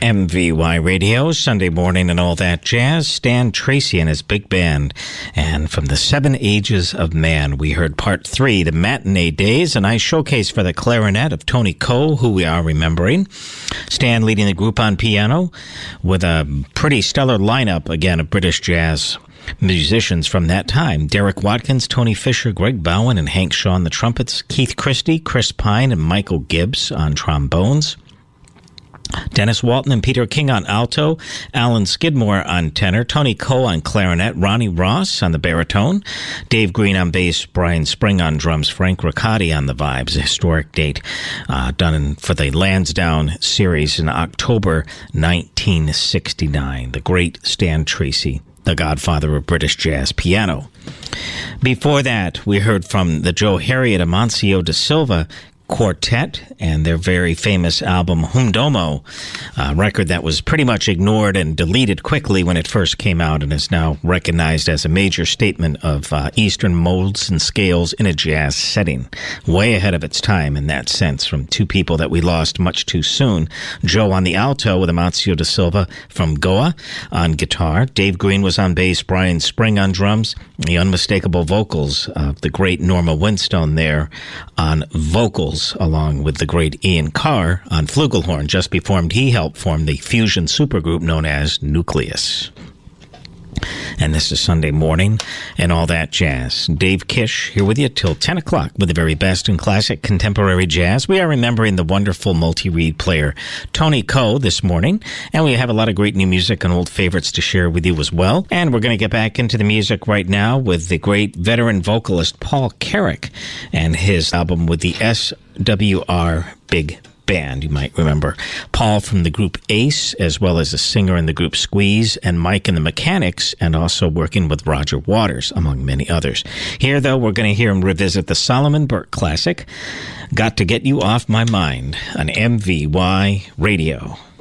MVY Radio, Sunday morning and all that jazz. Stan Tracy and his big band. And from the 7 Ages of Man, we heard part 3, The Matinee Days, a nice showcase for the clarinet of Tony Coe, who we are remembering. Stan leading the group on piano with a pretty stellar lineup, again, of British jazz musicians from that time. Derek Watkins, Tony Fisher, Greg Bowen, and Hank Shaw on the trumpets. Keith Christie, Chris Pine, and Michael Gibbs on trombones. Dennis Walton and Peter King on alto, Alan Skidmore on tenor, Tony Coe on clarinet, Ronnie Ross on the baritone, Dave Green on bass, Brian Spring on drums, Frank Riccardi on the vibes, a historic date done for the Lansdowne series in October 1969. The great Stan Tracy, the godfather of British jazz piano. Before that, we heard from the Joe Harriet Amancio da Silva Quartet and their very famous album Humdomo, a record that was pretty much ignored and deleted quickly when it first came out and is now recognized as a major statement of Eastern molds and scales in a jazz setting. Way ahead of its time in that sense, from two people that we lost much too soon. Joe on the alto with Amancio da Silva from Goa on guitar. Dave Green was on bass, Brian Spring on drums, the unmistakable vocals of the great Norma Winstone there on vocals, along with the great Ian Carr on flugelhorn. Just before he helped form the fusion supergroup known as Nucleus. And this is Sunday morning and all that jazz. Dave Kish here with you till 10 o'clock with the very best in classic contemporary jazz. We are remembering the wonderful multi-reed player Tony Coe this morning, and we have a lot of great new music and old favorites to share with you as well. And we're going to get back into the music right now with the great veteran vocalist Paul Carrack and his album with the SWR Big Band. You might remember Paul from the group Ace, as well as a singer in the group Squeeze, and Mike in the Mechanics, and also working with Roger Waters, among many others. Here, though, we're going to hear him revisit the Solomon Burke classic, Got to Get You Off My Mind, on MVY Radio.